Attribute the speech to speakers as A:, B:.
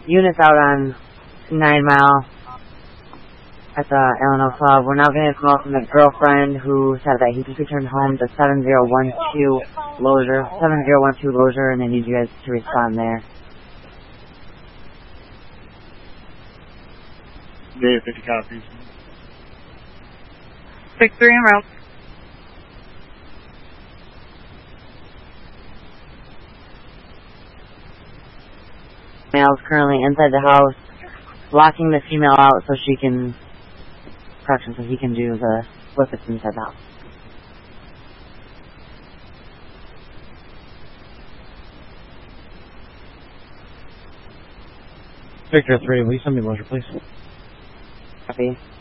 A: units out on 9 Mile at the Illinois Club. We're now getting a call from the girlfriend who said that he just returned home to 7012 Lozier, and they need you guys to respond there.
B: Day 50 copies.
C: 6-3 en route.
A: Male's currently inside the house, locking the female out so he can do the flip-its inside the house.
D: Victor 3, will you send me Lozier, please?
A: Copy.